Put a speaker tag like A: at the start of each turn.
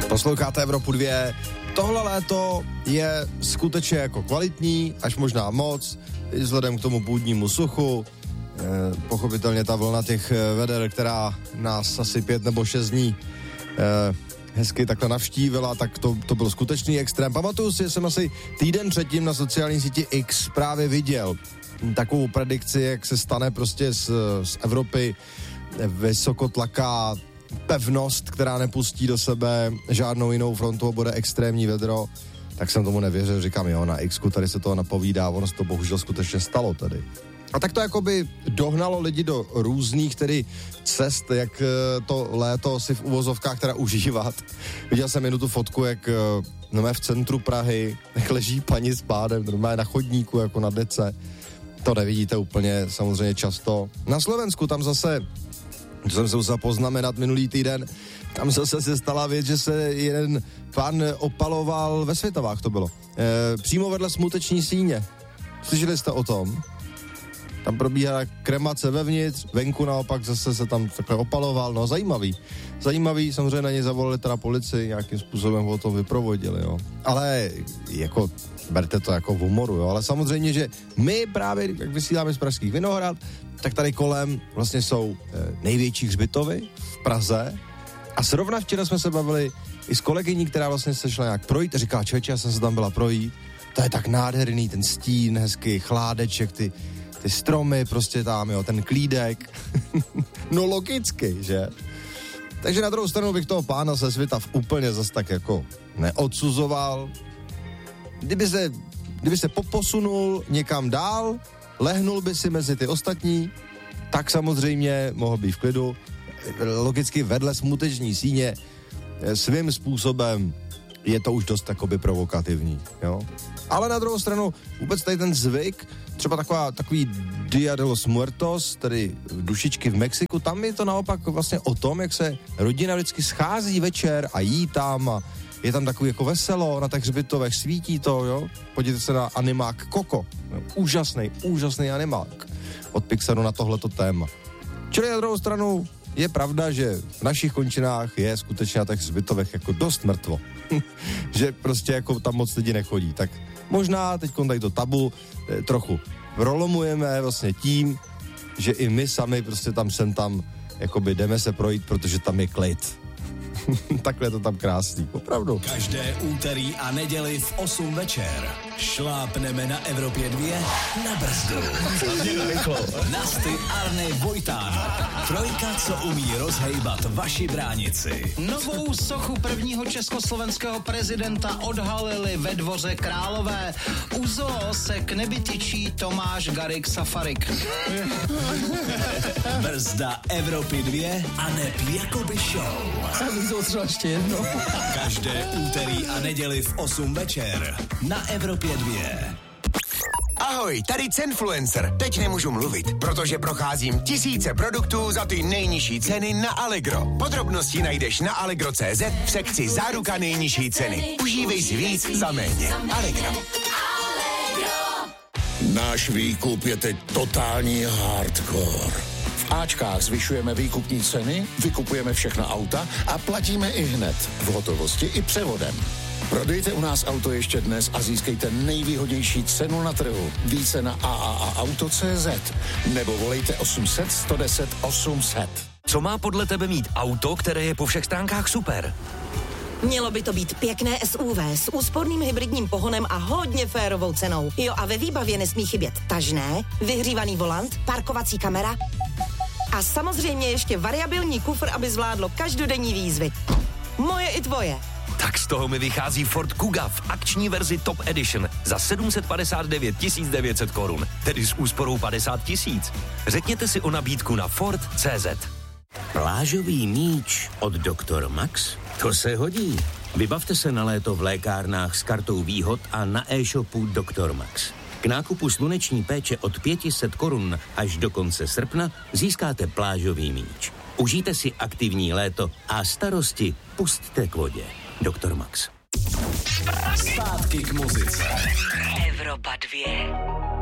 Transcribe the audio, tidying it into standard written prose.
A: Posloucháte Evropu 2. Tohle léto je skutečně jako kvalitní, až možná moc, vzhledem k tomu půdnímu suchu. Pochopitelně ta vlna těch veder, která nás asi 5 nebo 6 dní hezky takhle navštívila, tak to byl skutečný extrém. Pamatuju si, že jsem asi týden předtím na sociální síti X právě viděl takovou predikci, jak se stane prostě z Evropy vysokotlaká pevnost, která nepustí do sebe žádnou jinou frontu a bude extrémní vedro. Tak jsem tomu nevěřil, říkám jo, na X-ku tady se toho napovídá, ono se to bohužel skutečně stalo tady. A tak to jakoby dohnalo lidi do různých tedy cest, jak to léto si v uvozovkách teda užívat. Viděl jsem jednu tu fotku, jak v centru Prahy, jak leží paní s pádem, normálně na chodníku, jako na dece. To nevidíte úplně samozřejmě často. Na Slovensku tam zase, co jsem se musel poznamenat minulý týden, tam zase se stala věc, že se jeden pán opaloval ve Světovách, to bylo. Přímo vedle smuteční síně. Slyšeli jste o tom? Tam probíhá kremace vevnitř, venku naopak zase se tam takhle opaloval, no zajímavý, samozřejmě na něj zavolali teda policii, nějakým způsobem ho to vyprovodili, jo. Ale jako, berte to jako v humoru, jo, ale samozřejmě, že my právě, jak vysíláme z Pražských Vinohrad, tak tady kolem vlastně jsou největší hřbitovy v Praze a zrovna včera jsme se bavili i s kolegyní, která vlastně se šla nějak projít a říkala, člověče, já jsem se tam byla projít, to je tak nádherný, ten stín, hezký chládeček, ty stromy, prostě tam, jo, ten klídek. No logicky, že? Takže na druhou stranu bych toho pána ze Svitav úplně zas tak jako neodsuzoval. Kdyby se poposunul někam dál, lehnul by si mezi ty ostatní, tak samozřejmě mohl být v klidu. Logicky vedle smuteční síně svým způsobem je to už dost takoby provokativní, jo? Ale na druhou stranu vůbec tady ten zvyk, třeba takový Dia de los Muertos, tedy dušičky v Mexiku, tam je to naopak vlastně o tom, jak se rodina vždycky schází večer a jí tam a je tam takový jako veselo, na těch hřbitovech svítí to, jo? Podívejte se na animák Coco, úžasný animák od Pixaru na tohleto téma. Čili na druhou stranu je pravda, že v našich končinách je skutečně na těch hřbitovech jako dost mrtvo. Že prostě jako tam moc lidi nechodí. Tak možná teď tady to tabu trochu prolomujeme vlastně tím, že i my sami prostě tam jakoby jdeme se projít, protože tam je klid. Takhle je to tam krásný, opravdu.
B: Každé úterý a neděli v 8 večer šlápneme na Evropě 2 na brzdu. Nasty Arny Vojtán. Trojka, co umí rozhejbat vaši bránici.
C: Novou sochu prvního československého prezidenta odhalili ve Dvoře Králové. U zoo se k nebi tyčí Tomáš Garrigue Safarik.
B: Brzda Evropy 2 a neb Jakoby show.
C: Ještě jedno.
B: Každé úterý a neděli v 8 večer na Evropě 2.
D: Ahoj, tady Cenfluencer. Teď nemůžu mluvit, protože procházím tisíce produktů za ty nejnižší ceny na Allegro. Podrobnosti najdeš na allegro.cz v sekci Záruka nejnižší ceny. Užívej si víc za méně. Allegro.
E: Náš výkup je teď totální hardcore. V Ačkách zvyšujeme výkupní ceny, vykupujeme všechna auta a platíme i hned, v hotovosti i převodem. Prodejte u nás auto ještě dnes a získejte nejvýhodnější cenu na trhu. Více na AAAauto.cz nebo volejte 800 110 800.
F: Co má podle tebe mít auto, které je po všech stránkách super?
G: Mělo by to být pěkné SUV s úsporným hybridním pohonem a hodně férovou cenou. Jo, a ve výbavě nesmí chybět tažné, vyhřívaný volant, parkovací kamera a samozřejmě ještě variabilní kufr, aby zvládlo každodenní výzvy. Moje i tvoje.
F: Tak z toho mi vychází Ford Kuga v akční verzi Top Edition za 759 900 korun, tedy s úsporou 50 000. Řekněte si o nabídku na Ford.cz.
H: Plážový míč od Dr. Max? To se hodí. Vybavte se na léto v lékárnách s kartou výhod a na e-shopu Dr. Max. K nákupu sluneční péče od 500 korun až do konce srpna získáte plážový míč. Užijte si aktivní léto a starosti pusťte k vodě. Dr. Max.
B: Zpátky k muzice.
G: Evropa 2.